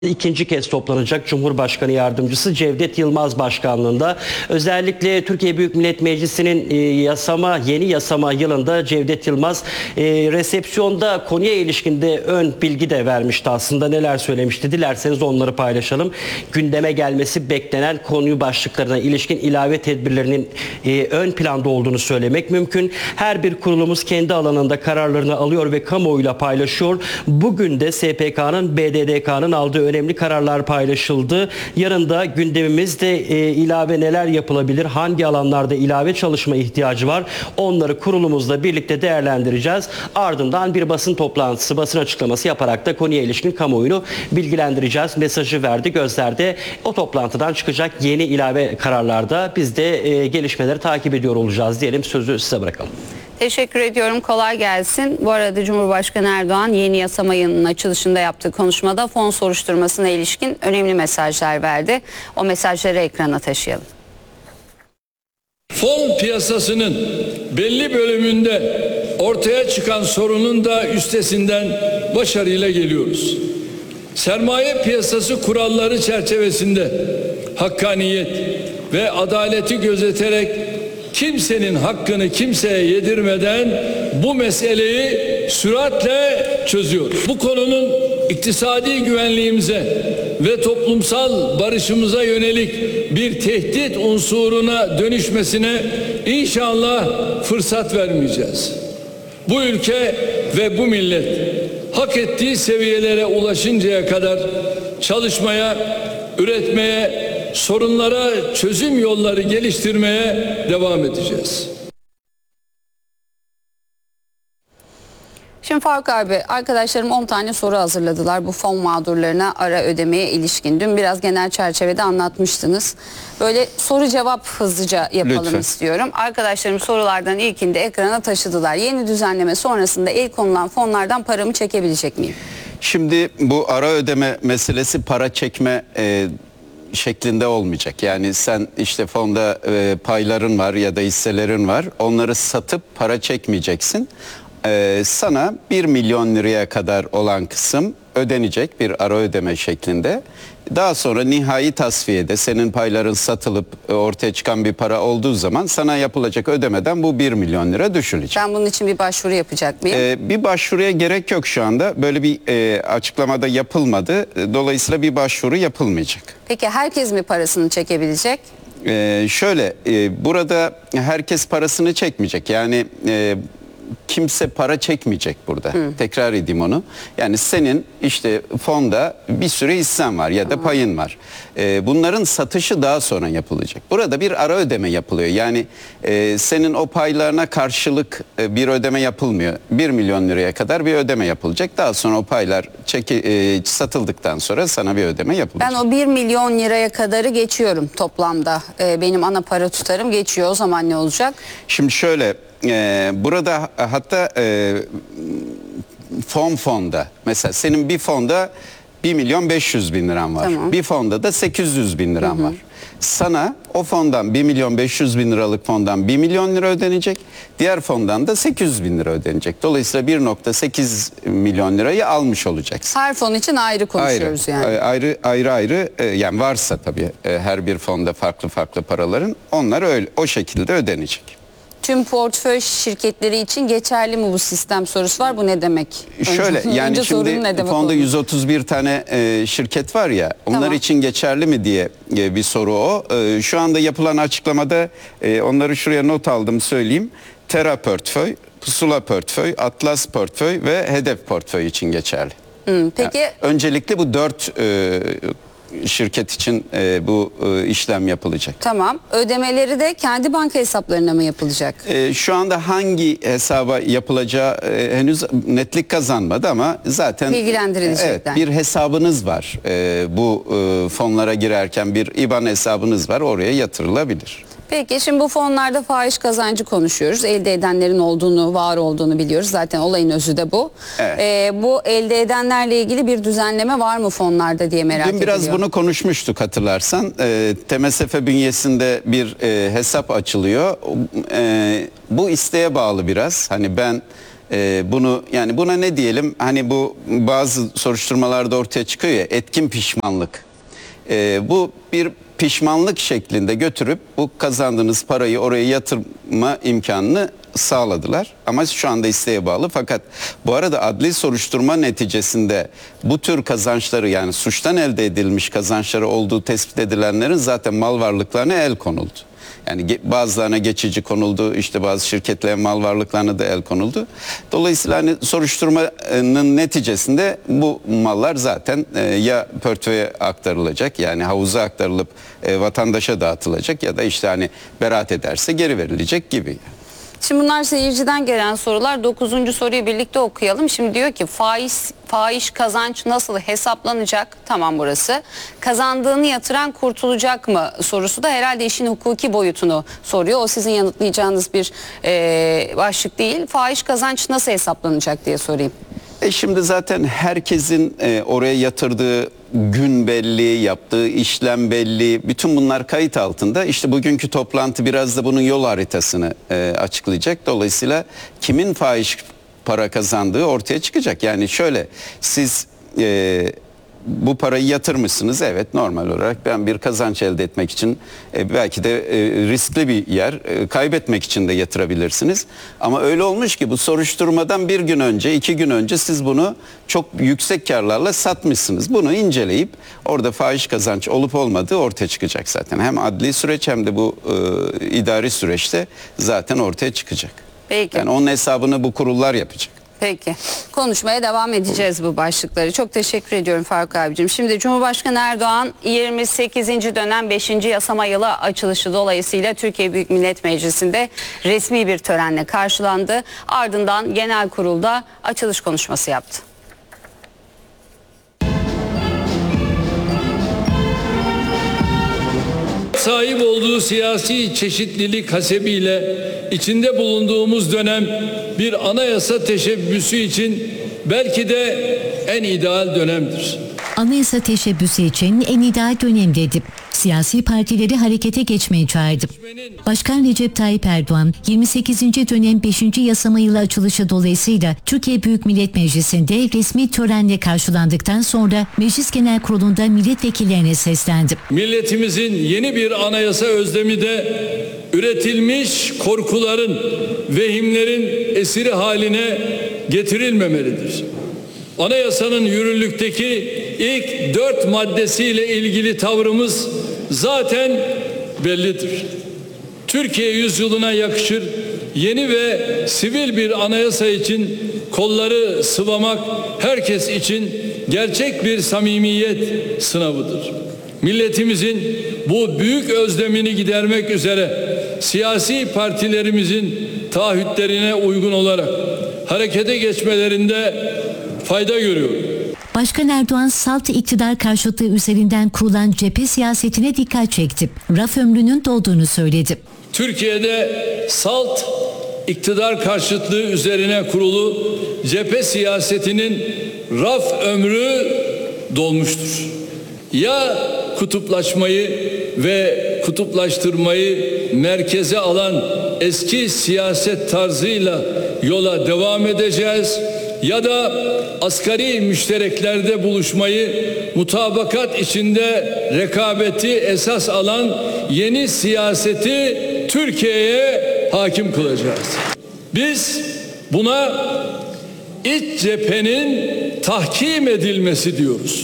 İkinci kez toplanacak Cumhurbaşkanı Yardımcısı Cevdet Yılmaz başkanlığında. Özellikle Türkiye Büyük Millet Meclisi'nin yeni yasama yılında Cevdet Yılmaz resepsiyonda konuya ilişkinde ön bilgi de vermişti aslında. Neler söylemişti? Dilerseniz onları paylaşalım. Gündeme gelmesi beklenen konu başlıklarına ilişkin ilave tedbirlerinin ön planda olduğunu söylemek mümkün. Her bir kurulumuz kendi alanında kararlarını alıyor ve kamuoyuyla paylaşıyor. Bugün de SPK'nın, BDDK'nın aldığı önemli kararlar paylaşıldı. Yarın da gündemimizde ilave neler yapılabilir, hangi alanlarda ilave çalışma ihtiyacı var, onları kurulumuzla birlikte değerlendireceğiz. Ardından bir basın toplantısı, basın açıklaması yaparak da konuya ilişkin kamuoyunu bilgilendireceğiz. Mesajı verdi. Gözlerde o toplantıdan çıkacak yeni ilave kararlarda biz de gelişmeleri takip ediyor olacağız diyelim. Sözü size bırakalım. Teşekkür ediyorum. Kolay gelsin. Bu arada Cumhurbaşkanı Erdoğan yeni yasama yılının açılışında yaptığı konuşmada fon soruşturmasına ilişkin önemli mesajlar verdi. O mesajları ekrana taşıyalım. Fon piyasasının belli bölümünde ortaya çıkan sorunun da üstesinden başarıyla geliyoruz. Sermaye piyasası kuralları çerçevesinde hakkaniyet ve adaleti gözeterek kimsenin hakkını kimseye yedirmeden bu meseleyi süratle çözüyoruz. Bu konunun iktisadi güvenliğimize ve toplumsal barışımıza yönelik bir tehdit unsuruna dönüşmesine inşallah fırsat vermeyeceğiz. Bu ülke ve bu millet hak ettiği seviyelere ulaşıncaya kadar çalışmaya, üretmeye, sorunlara çözüm yolları geliştirmeye devam edeceğiz. Şimdi Faruk abi, arkadaşlarım 10 tane soru hazırladılar bu fon mağdurlarına ara ödemeye ilişkin. Dün biraz genel çerçevede anlatmıştınız. Böyle soru cevap hızlıca yapalım Lütfen. istiyorum. Arkadaşlarım sorulardan ilkini de ekrana taşıdılar. Yeni düzenleme sonrasında el konulan fonlardan paramı çekebilecek miyim? Şimdi bu ara ödeme meselesi para çekme şeklinde olmayacak. Yani sen işte fonda payların var ya da hisselerin var. Onları satıp para çekmeyeceksin. Sana 1 milyon liraya kadar olan kısım ödenecek bir ara ödeme şeklinde. Daha sonra nihai tasfiyede senin payların satılıp ortaya çıkan bir para olduğu zaman sana yapılacak ödemeden bu 1 milyon lira düşülecek. Ben bunun için bir başvuru yapacak mıyım? Bir başvuruya gerek yok şu anda. Böyle bir açıklamada yapılmadı. Dolayısıyla bir başvuru yapılmayacak. Peki herkes mi parasını çekebilecek? Burada herkes parasını çekmeyecek. Yani kimse para çekmeyecek burada. Tekrar edeyim onu. Yani senin işte fonda bir sürü hissen var ya da payın var. Bunların satışı daha sonra yapılacak. Burada bir ara ödeme yapılıyor. Yani senin o paylarına karşılık bir ödeme yapılmıyor. 1 milyon liraya kadar bir ödeme yapılacak. Daha sonra o paylar satıldıktan sonra sana bir ödeme yapılacak. Ben o 1 milyon liraya kadarı geçiyorum toplamda. Benim ana para tutarım geçiyor. O zaman ne olacak? Şimdi şöyle, burada hatta fonda mesela senin bir fonda 1 milyon 500 bin liran var. Tamam. Bir fonda da 800 bin liran var. Sana o fondan 1 milyon 500 bin liralık fondan 1 milyon lira ödenecek. Diğer fondan da 800 bin lira ödenecek. Dolayısıyla 1,8 milyon lirayı almış olacaksın. Her fon için ayrı konuşuyoruz yani. Ayrı yani varsa tabii her bir fonda farklı paraların onlar öyle o şekilde ödenecek. Tüm portföy şirketleri için geçerli mi bu sistem sorusu var. Bu ne demek? Şöyle yani şimdi fonda 131 tane şirket var ya, onlar Tamam. için geçerli mi diye bir soru o. Şu anda yapılan açıklamada onları şuraya not aldım söyleyeyim. Terra portföy, Pusula portföy, Atlas portföy ve Hedef portföy için geçerli. Peki Yani öncelikle bu 4 şirket için bu işlem yapılacak. tamam. Ödemeleri de kendi banka hesaplarına mı yapılacak? Şu anda hangi hesaba yapılacağı henüz netlik kazanmadı ama zaten Bilgilendirilecekler. evet, bir hesabınız var. Bu fonlara girerken bir IBAN hesabınız var, oraya yatırılabilir. Peki şimdi bu fonlarda fahiş kazancı konuşuyoruz. Elde edenlerin var olduğunu biliyoruz. Zaten olayın özü de bu. Evet. Bu elde edenlerle ilgili bir düzenleme var mı fonlarda diye merak ediliyor. Dün biraz bunu konuşmuştuk hatırlarsan. TMSF bünyesinde bir hesap açılıyor. Bu isteğe bağlı biraz. Hani ben Bunu yani buna ne diyelim, hani bu bazı soruşturmalarda ortaya çıkıyor ya, etkin pişmanlık. Bu bir pişmanlık şeklinde götürüp bu kazandığınız parayı oraya yatırma imkanını sağladılar. Ama şu anda isteğe bağlı. Fakat bu arada adli soruşturma neticesinde bu tür kazançları, yani suçtan elde edilmiş kazançları olduğu tespit edilenlerin zaten mal varlıklarına el konuldu. Yani bazılarına geçici konuldu, işte bazı şirketlerin mal varlıklarına da el konuldu. Dolayısıyla hani soruşturmanın neticesinde bu mallar zaten ya portföye aktarılacak, yani havuza aktarılıp vatandaşa dağıtılacak, ya da işte hani beraat ederse geri verilecek gibi. Şimdi bunlar seyirciden gelen sorular. 9. soruyu birlikte okuyalım. Şimdi diyor ki fahiş kazanç nasıl hesaplanacak? Tamam, burası. Kazandığını yatıran kurtulacak mı sorusu da herhalde işin hukuki boyutunu soruyor. O sizin yanıtlayacağınız bir başlık değil. Fahiş kazanç nasıl hesaplanacak diye sorayım. Şimdi zaten herkesin oraya yatırdığı gün belli, yaptığı işlem belli. Bütün bunlar kayıt altında. İşte bugünkü toplantı biraz da bunun yol haritasını açıklayacak. Dolayısıyla kimin fahiş para kazandığı ortaya çıkacak. Yani şöyle, siz bu parayı yatırmışsınız. Evet, normal olarak ben bir kazanç elde etmek için belki de riskli bir yer, kaybetmek için de yatırabilirsiniz. Ama öyle olmuş ki bu soruşturmadan bir gün önce, 2 gün önce siz bunu çok yüksek karlarla satmışsınız. Bunu inceleyip orada fahiş kazanç olup olmadığı ortaya çıkacak zaten. Hem adli süreç hem de bu idari süreçte zaten ortaya çıkacak. Peki. Yani onun hesabını bu kurullar yapacak. Peki. Konuşmaya devam edeceğiz bu başlıkları. Çok teşekkür ediyorum Faruk abicim. Şimdi Cumhurbaşkanı Erdoğan 28. dönem 5. yasama yılı açılışı dolayısıyla Türkiye Büyük Millet Meclisi'nde resmi bir törenle karşılandı. Ardından genel kurulda açılış konuşması yaptı. Sahip olduğu siyasi çeşitlilik hasebiyle içinde bulunduğumuz dönem bir anayasa teşebbüsü için belki de en ideal dönemdir. Anayasa teşebbüsü için en ideal dönem dedi. Siyasi partileri harekete geçmeye çağırdı. Başkan Recep Tayyip Erdoğan 28. dönem 5. yasama yılı açılışı dolayısıyla Türkiye Büyük Millet Meclisi'nde resmi törenle karşılandıktan sonra Meclis Genel Kurulu'nda milletvekillerine seslendi. Milletimizin yeni bir anayasa özlemi de üretilmiş korkuların, vehimlerin esiri haline getirilmemelidir. Anayasanın yürürlükteki ilk 4 maddesiyle ilgili tavrımız zaten bellidir. Türkiye yüzyılına yakışır yeni ve sivil bir anayasa için kolları sıvamak herkes için gerçek bir samimiyet sınavıdır. Milletimizin bu büyük özlemini gidermek üzere siyasi partilerimizin taahhütlerine uygun olarak harekete geçmelerinde fayda görüyorum. Başkan Erdoğan salt iktidar karşıtlığı üzerinden kurulan cephe siyasetine dikkat çekti. Raf ömrünün dolduğunu söyledi. Türkiye'de salt iktidar karşıtlığı üzerine kurulu cephe siyasetinin raf ömrü dolmuştur. Ya kutuplaşmayı ve kutuplaştırmayı merkeze alan eski siyaset tarzıyla yola devam edeceğiz, ya da asgari müştereklerde buluşmayı, mutabakat içinde rekabeti esas alan yeni siyaseti Türkiye'ye hakim kılacağız. Biz buna iç cephenin tahkim edilmesi diyoruz.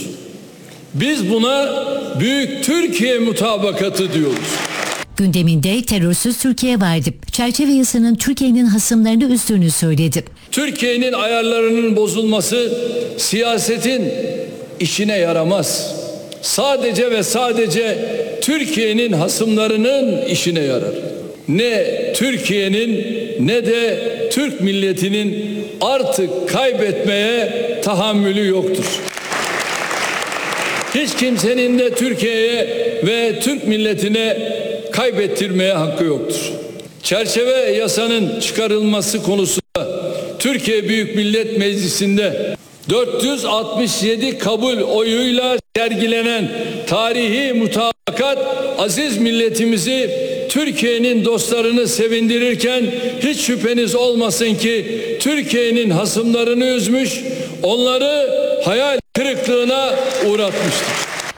Biz buna büyük Türkiye mutabakatı diyoruz. Gündeminde terörsüz Türkiye vardı. Çerçeve yasanın Türkiye'nin hasımlarını üzdüğünü söyledi. Türkiye'nin ayarlarının bozulması siyasetin işine yaramaz. Sadece ve sadece Türkiye'nin hasımlarının işine yarar. Ne Türkiye'nin ne de Türk milletinin artık kaybetmeye tahammülü yoktur. Hiç kimsenin de Türkiye'ye ve Türk milletine kaybettirmeye hakkı yoktur. Çerçeve yasanın çıkarılması konusunda Türkiye Büyük Millet Meclisi'nde 467 kabul oyuyla sergilenen tarihi mutabakat aziz milletimizi Türkiye'nin dostlarını sevindirirken hiç şüpheniz olmasın ki Türkiye'nin hasımlarını üzmüş, onları hayal kırıklığına uğratmıştır.